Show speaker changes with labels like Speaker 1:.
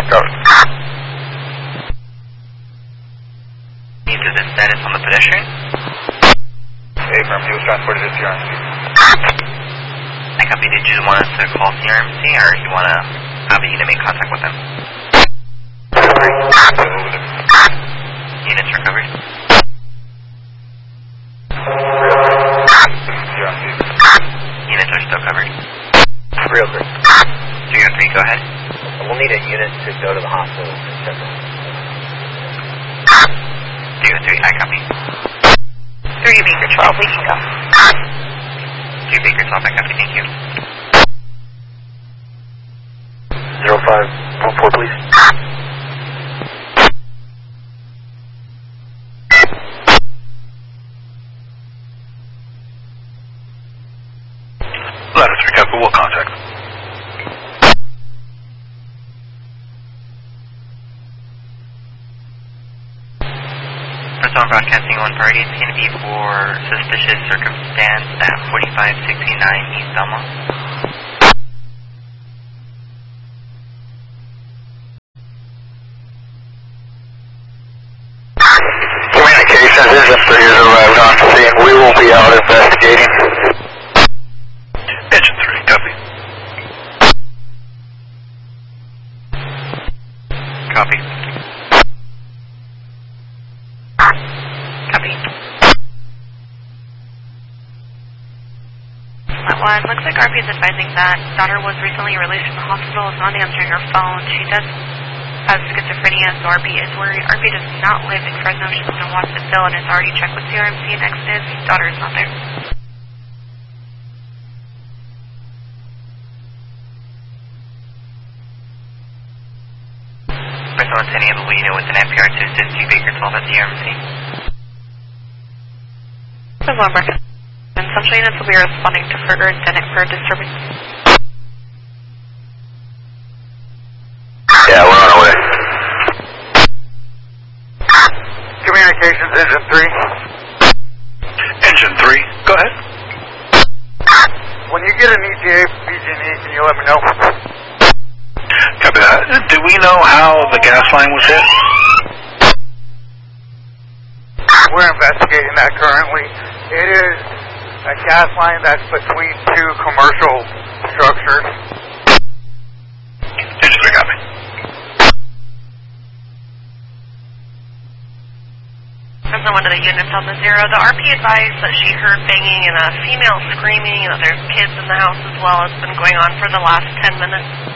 Speaker 1: Covered.
Speaker 2: Needs to the status on the pedestrian.
Speaker 1: Affirm, he was transported to CRMC.
Speaker 2: I copy. Did you want us to call CRMC or you want to have a unit make contact with them? Units recovered. Units are still covered.
Speaker 1: Real quick.
Speaker 2: 303, go ahead.
Speaker 1: We'll need a unit to go to the hospital.
Speaker 2: 303, I copy.
Speaker 3: 3 Baker 12, we can go.
Speaker 2: 3 Baker 12, I copy, thank you.
Speaker 1: 0514, please.
Speaker 4: Ladder 3 Kappa, we'll contact.
Speaker 2: First one broadcasting one party, it's going to be for suspicious circumstance at 4569 East Belmont.
Speaker 1: Communications Engine 3 has arrived on scene. We will be out investigating.
Speaker 4: Engine 3, copy.
Speaker 2: Copy. Copy.
Speaker 3: One, looks like RP is advising that daughter was recently released from the hospital, is not answering her phone. She does have schizophrenia, so RP is worried. RP does not live in Fresno. She's in Watsonville and has already checked with CRMC and Exodus. Daughter is not there.
Speaker 2: First one, any of the unit with an NPR to assist you, Baker 12 at CRMC.
Speaker 3: This is one breakfast. And some units will be responding to further incident for disturbance.
Speaker 1: Yeah, we're on our way. Communications Engine 3.
Speaker 4: Engine 3, go ahead.
Speaker 1: When you get an ETA from PG&E, can you let me know?
Speaker 4: Copy that. Do we know how the gas line was hit?
Speaker 1: We're investigating that currently. It is a gas line that's between two commercial structures.
Speaker 4: Engine 3, copy.
Speaker 3: There's no one of the units on the 0. The RP advised that she heard banging and a female screaming, and that there's kids in the house as well. It's been going on for the last 10 minutes.